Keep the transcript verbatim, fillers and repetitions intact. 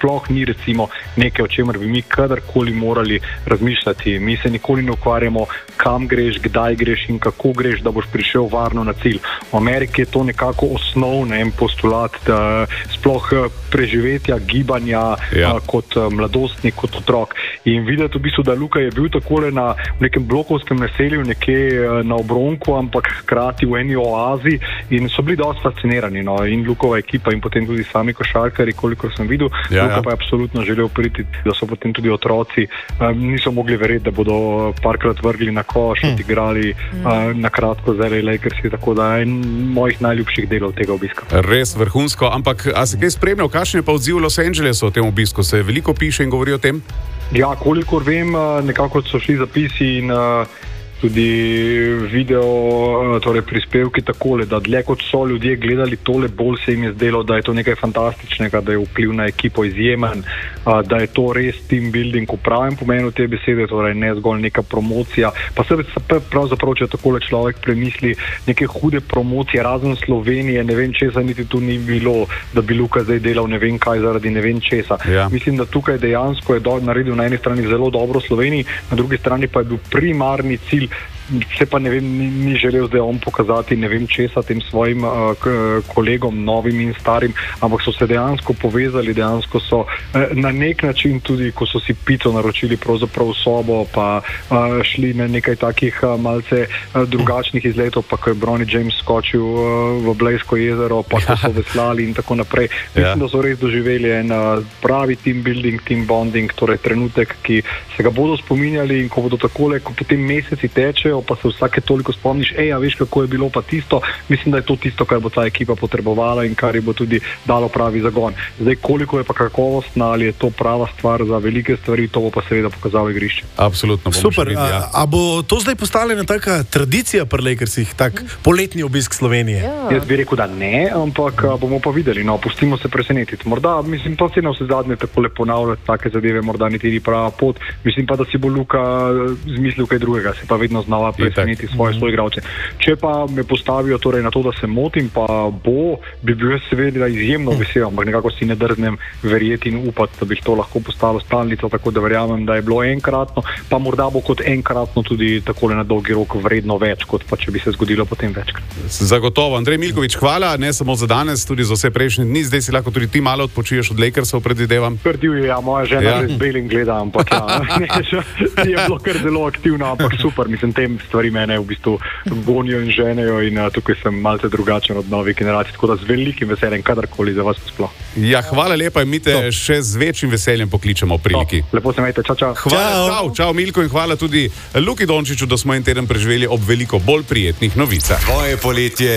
sploh ni recimo nekaj, o čemer bi mi kadarkoli morali razmišljati. Mi se nikoli ne ukvarjamo, kam greš, kdaj greš in kako greš, da boš prišel varno na cilj. V Ameriki je to nekako osnovno en postulat, da sploh preživetja, gibanja ja. a, kot mladostnik, kot otrok. In videti v bistvu, da Luka je bil takole na nekem blokovskem naselju, nekje na obronku, ampak hkrati v eni oazi in so bili dosti fascinirani. No. In Lukova ekipa in potem tudi sami košarkari, koliko sem videl. Ja, Luka ja. pa je absolutno želel priti, da so potem tudi otroci um, niso mogli verjeti, da bodo parkrat vrgli na koš, hmm. odigrali hmm. uh, na kratko z L A Lakersi, tako da je en mojih najljubših delov tega obiska. Res vrhunsko, ampak a se kaj spremljal, kakšen je pa odziv Los Angelesu o tem obisku? Se veliko piše in govori o tem? Ja, kolikor vem, nekako so šli zapisi in uh, tudi video, torej prispevki takole, da dlje kot so ljudje gledali tole, bolj se jim je zdelo, da je to nekaj fantastičnega, da je vpliv na ekipo izjemen, da je to res team building v pravem pomenu te besede, torej ne zgolj neka promocija. Pa se pravzaprav, če takole človek premisli, neke hude promocije, razen Slovenije, ne vem česa niti tu ni bilo, da bi Luka zdaj delal ne vem kaj zaradi ne vem česa. Ja. Mislim, da tukaj dejansko je do, naredil na eni strani zelo dobro Sloveniji, na drugi strani pa je bil primarni cilj, se pa ne vem, ni, ni želel zdaj on pokazati ne vem česa tem svojim uh, k, kolegom, novim in starim, ampak so se dejansko povezali, dejansko so uh, na nek način tudi, ko so si pico naročili pravzaprav v sobo, pa uh, šli na nekaj takih uh, malce uh, drugačnih izletov, pa ko je Bronny James skočil uh, v Blejsko jezero, pa ko so veslali in tako naprej. Mislim, ja. da so res doživeli en uh, pravi team building, team bonding, torej trenutek, ki se ga bodo spominjali in ko bodo takole, ko potem meseci tečejo, pa se vsake toliko spomniš, ej, a veš, kako je bilo pa tisto, mislim, da je to tisto, kar bo ta ekipa potrebovala in kar ji bo tudi dalo pravi zagon. Zdaj, koliko je pa kakovostna, ali je to prava stvar za velike stvari, to bo pa seveda pokazal igrišče. Absolutno. Super, videl, ja. a, a bo to zdaj postala ena taka tradicija pri Lakersih, tak poletni obisk Slovenije? Ja. Jaz bi rekel, da ne, ampak bomo pa videli, no, pustimo se presenetiti. Morda, mislim, pa se na vse zadnje takole ponavljati take zadeve, morda niti ni prava pot, mislim pa, da si bo Luka zmislil kaj drugega, se pa vedno znova preseneti svoje soigralce. Če pa me postavijo torej na to, da se motim, pa bo, bi bil jaz seveda izjemno vesel, ampak nekako si ne drznem verjeti in upati, da bi to lahko postalo stalnica, tako da verjamem, da je bilo enkratno, pa morda bo kot enkratno tudi takole na dolgi rok vredno več, kot pa če bi se zgodilo potem večkrat. Zagotovo. Andrej Milković, hvala, ne samo za danes, tudi za vse prejšnje dni, zdaj si lahko tudi ti malo odpočiješ od Lakersov, predvidevam. Krdil je, ja, moja žena ja. že z belim gleda, ampak ja, ne, je bilo kar zelo aktivno, ampak super, mislim, tem stvari mene v bistvu gonijo in ženejo in uh, tukaj sem malce drugačen od novih generacij, tako da z velikim veseljem, kadarkoli za vas sploh. Ja, hvala lepa in mi te to. še z večjim veseljem pokličemo v priliki. To. Lepo se imejte, čau, čau. Hvala, čau, čau Milko in hvala tudi Luki Dončiću, da smo en teden preživeli ob veliko bolj prijetnih novicah. Tvoje poletje.